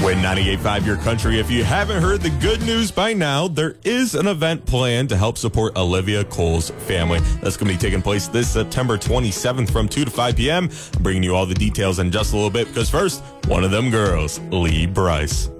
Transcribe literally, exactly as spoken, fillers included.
Win ninety-eight point five Your Country. If you haven't heard the good news by now, there is an event planned to help support Olivia Cole's family. That's going to be taking place this September twenty-seventh from two to five p.m. I'm bringing you all the details in just a little bit because first, one of them girls, Lee Brice.